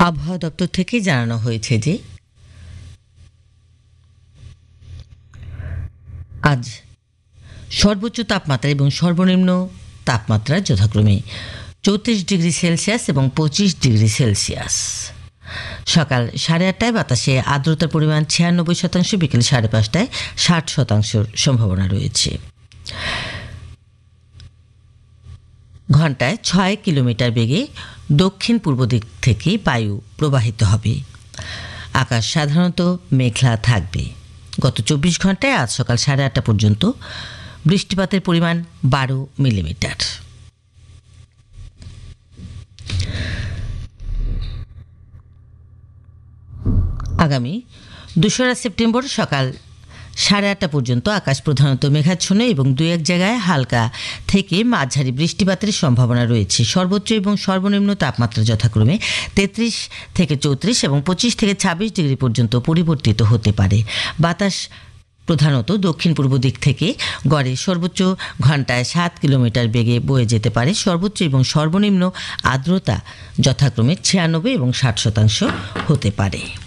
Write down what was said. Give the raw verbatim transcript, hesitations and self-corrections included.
আবহাওয়া দপ্তর থেকে জানানো হয়েছে যে আজ সর্বোচ্চ তাপমাত্রা এবং সর্বনিম্ন তাপমাত্রা যথাক্রমে চৌত্রিশ ডিগ্রি সেলসিয়াস এবং পঁচিশ ডিগ্রি সেলসিয়াস। সকাল সাড়ে আটটায় বাতাসে আর্দ্রতার পরিমাণ ছিয়ানব্বই শতাংশ, বিকেল সাড়ে পাঁচটায় ষাট শতাংশের সম্ভাবনা রয়েছে। ঘন্টায় ছয় কিলোমিটার বেগে দক্ষিণ পূর্ব দিক থেকে বায়ু প্রবাহিত হবে। আকাশ সাধারণত মেঘলা থাকবে। গত চব্বিশ ঘন্টায় আজ সকাল সাড়ে আটটা পর্যন্ত বৃষ্টিপাতের পরিমাণ বারো মিলিমিটার। আগামী দোসরা সেপ্টেম্বর সকাল সাড়ে আটটা পর্যন্ত আকাশ প্রধানত মেঘাচ্ছন্ন এবং দু এক জায়গায় হালকা থেকে মাঝারি বৃষ্টিপাতের সম্ভাবনা রয়েছে। সর্বোচ্চ এবং সর্বনিম্ন তাপমাত্রা যথাক্রমে তেত্রিশ থেকে চৌত্রিশ এবং পঁচিশ থেকে ছাব্বিশ ডিগ্রি পর্যন্ত পরিবর্তিত হতে পারে। বাতাস প্রধানত দক্ষিণ পূর্ব দিক থেকে গড়ে সর্বোচ্চ ঘন্টায় সাত কিলোমিটার বেগে বয়ে যেতে পারে। সর্বোচ্চ এবং সর্বনিম্ন আর্দ্রতা যথাক্রমে ছিয়ানব্বই এবং ষাট শতাংশ হতে পারে।